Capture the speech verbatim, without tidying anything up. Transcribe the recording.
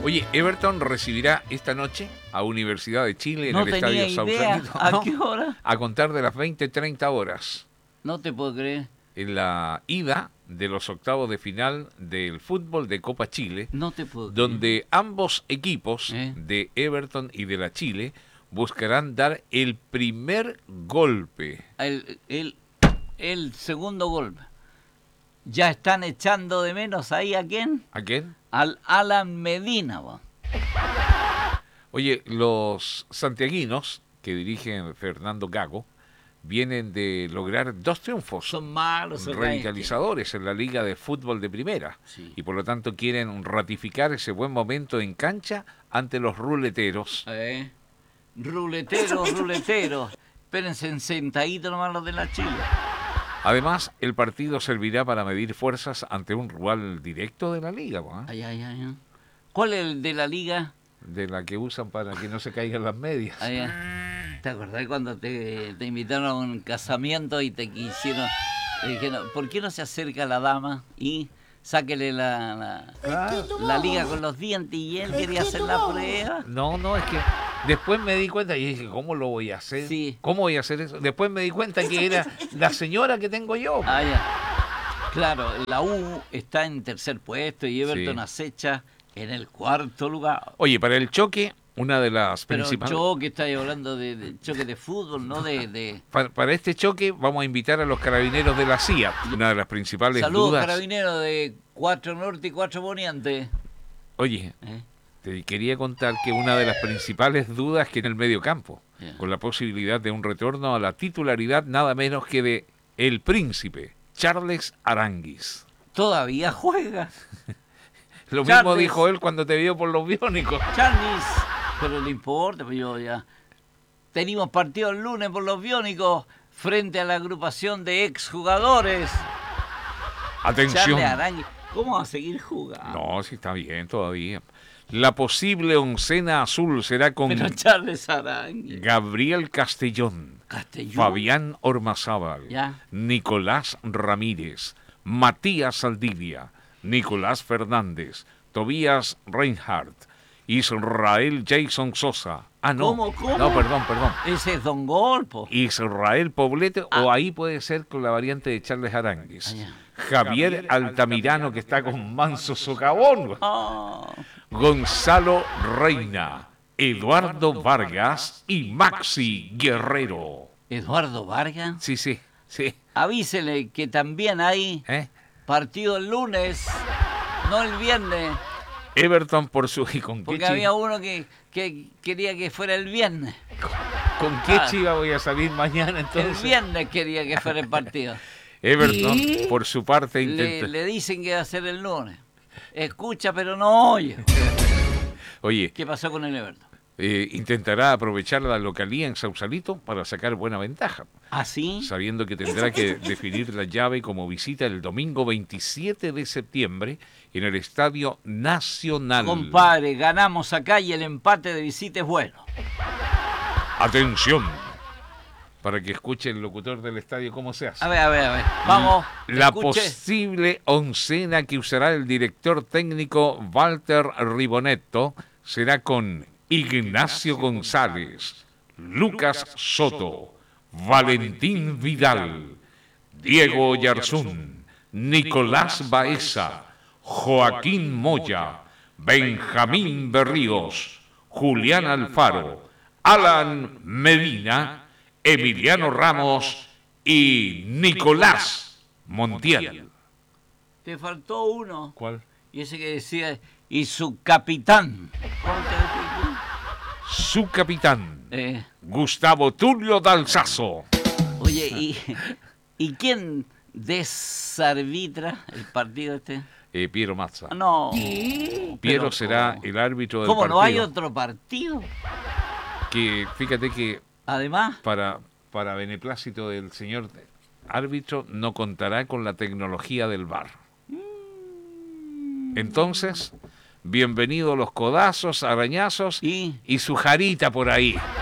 Oye, Everton recibirá esta noche a Universidad de Chile en no el Estadio Sausalito. ¿A ¿No? qué hora? A contar de las veinte treinta horas. No te puedo creer. En la ida de los octavos de final del fútbol de Copa Chile, no te puedo donde ambos equipos ¿Eh? de Everton y de la Chile buscarán dar el primer golpe. El, el, el segundo golpe. Ya están echando de menos ahí a quién? ¿A quién? Al Alan Medina. ¿Va? Oye, los santiaguinos que dirigen Fernando Gago vienen de lograr dos triunfos son malos, son revitalizadores en la Liga de Fútbol de Primera, sí. Y por lo tanto quieren ratificar ese buen momento en cancha ante los ruleteros. Eh, ruleteros, ruleteros. Espérense sentaditos nomás los de la Chile. Además, el partido servirá para medir fuerzas ante un rival directo de la Liga. ¿Eh? Ay, ay, ay. ¿Cuál es el de la Liga? De la que usan para que no se caigan las medias. Ay, ay. ¿Te acordás cuando te, te invitaron a un casamiento y te quisieron, te dijeron, ¿por qué no se acerca la dama y sáquele la, la, ah, la liga con los dientes y él quería hacer la prueba? No, no, es que después me di cuenta y dije, ¿cómo lo voy a hacer? Sí. ¿Cómo voy a hacer eso? Después me di cuenta que era la señora que tengo yo. Ah, ya. Claro, la U está en tercer puesto y Everton sí. acecha en el cuarto lugar. Oye, para el choque, una de las Pero principales... choque, estáis hablando de, de choque de fútbol, no de... de... Para, para este choque vamos a invitar a los carabineros de la C I A. Una de las principales Saludos, dudas... carabineros de cuatro Norte y cuatro Poniente. Oye, ¿Eh? te quería contar que una de las principales dudas que en el medio campo, yeah. con la posibilidad de un retorno a la titularidad nada menos que de el príncipe, Charles Aránguiz. ¿Todavía juega? Lo Charles. mismo dijo él cuando te vio por los biónicos. Charles, pero no importa, pues yo ya... Tenemos partido el lunes por los biónicos frente a la agrupación de exjugadores. Atención. Charles Aránguiz, ¿cómo va a seguir jugando? No, sí está bien todavía. La posible oncena azul será con pero Charles Aránguiz. Gabriel Castellón, Castellón, Fabián Ormazábal, ¿ya? Nicolás Ramírez, Matías Saldivia, Nicolás Fernández, Tobías Reinhardt, Israel Jason Sosa. Ah, no. ¿Cómo, cómo? No, perdón, perdón. Ese es Don Golpo. Israel Poblete, ah. o ahí puede ser con la variante de Charles Aránguiz. Ah, Javier Altamirano, que está con manso socavón. Oh. Gonzalo Reina, Eduardo Vargas y Maxi Guerrero. ¿Eduardo Vargas? Sí, sí, sí. Avísele que también hay ¿Eh? partido el lunes, no el viernes. Everton por su... ¿Y con Porque qué había chiva? uno que, que quería que fuera el viernes. ¿Con qué ah, chiva voy a salir mañana entonces? El viernes quería que fuera el partido. Everton, ¿Y? por su parte, intenta... Le, le dicen que va a ser el lunes. Escucha, pero no oye. Oye. ¿Qué pasó con el Everton? Eh, intentará aprovechar la localía en Sausalito para sacar buena ventaja. ¿Ah, sí? Sabiendo que tendrá que definir la llave como visita el domingo veintisiete de septiembre en el Estadio Nacional. Compadre, ganamos acá y el empate de visita es bueno. Atención, para que escuche el locutor del estadio cómo se hace. A ver, a ver, a ver. Vamos. La escuche. posible oncena que usará el director técnico Walter Ribonetto será con Ignacio González, Lucas Soto, Valentín Vidal, Diego Oyarzún, Nicolás Baeza, Joaquín Moya, Benjamín Berríos, Julián Alfaro, Alan Medina, Emiliano Ramos y Nicolás Montiel. Te faltó uno. ¿Cuál? Y ese que decía, y su capitán. ¿Cómo te decía? Su capitán, eh. Gustavo Tulio Dalsazo. Oye, ¿y, ¿y quién desarbitra el partido este? Eh, Piero Mazza. No. Piero Pero, será ¿cómo? el árbitro del ¿Cómo partido. no hay otro partido? Que fíjate que además para, para beneplácito del señor árbitro no contará con la tecnología del V A R. Entonces, bienvenidos los codazos, arañazos y, y su jarita por ahí.